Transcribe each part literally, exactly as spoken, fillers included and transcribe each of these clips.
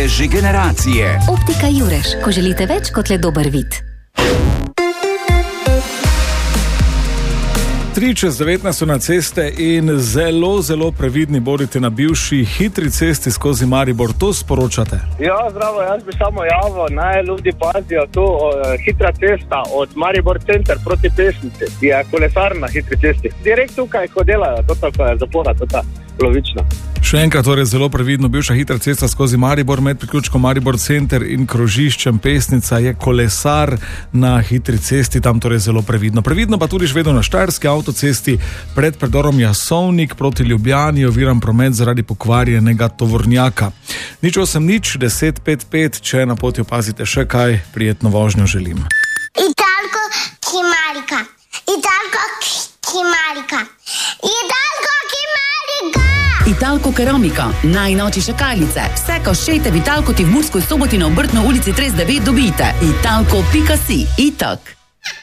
Optike že generacije. Optika Jureš, ko želite več kot le dober vid. Tri čez devetnajst so na ceste in zelo, zelo previdni bodite na bivši hitri cesti skozi Maribor. To sporočate? Ja, zdravo, jaz bi samo javil, naj ljudi pazijo tu, hitra cesta od Maribor center proti Pesnici. Je kolesar na hitri cesti. Direkt tukaj, ko delajo, to tako je zapora, to ta lovična. Še enkrat, torej zelo previdno, bivša hitra cesta skozi Maribor med priključkom Maribor center in krožiščem Pesnica je kolesar na hitri cesti, tam torej zelo previdno. Previdno pa tudi še vedno na Štajerski avtocesti pred predorom Jasovnik proti Ljubljani, oviran promet zaradi pokvarjenega tovornjaka. Nič osem nič, deset pet pet, če na poti opazite še kaj, prijetno vožnjo želim. Italko Kimarika, Italko Kimarika, Italko Kimarika. Italko Keramika, najnovejše kalnice. Vse, ko šejte v Italko, ti v Murskoj Soboti na Obrtno ulici trideset devet dobite. Italko pika si. Itak.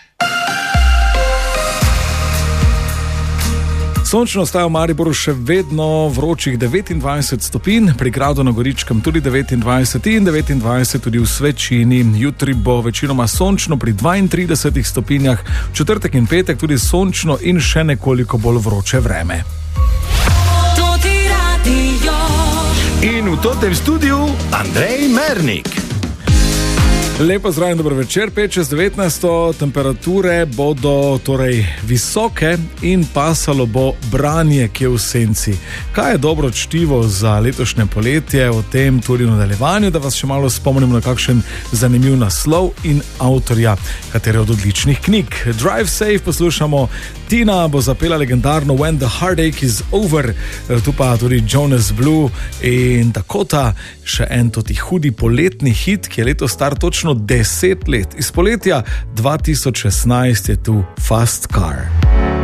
Sončno ostaja v Mariboru še vedno vročih devetindvajset stopinj, pri Gradu na Goričkem tudi devetindvajset in devetindvajset tudi v Svečini. Jutri bo večinoma sončno pri dvaintridesetih stopinjah, v četrtek in petek tudi sončno in še nekoliko bolj vroče vreme. In v totem studiu Andrej Mernik. Lepo zdrav in dober večer, pet čez devetnajst, temperature bodo torej visoke in pasalo bo branje, ki je v senci. Kaj je dobro čtivo za letošnje poletje, o tem tudi v nadaljevanju, da vas še malo spomnimo na kakšen zanimiv naslov in avtorja katere od odličnih knjig. Drive Safe poslušamo, Tina bo zapela legendarno When the Heartache is Over, tu pa tudi Jonas Blue in Dakota, še en toti hudi poletni hit, ki je letos star točno deset let. Iz poletja dva tisoč šestnajst je tu Fast Car.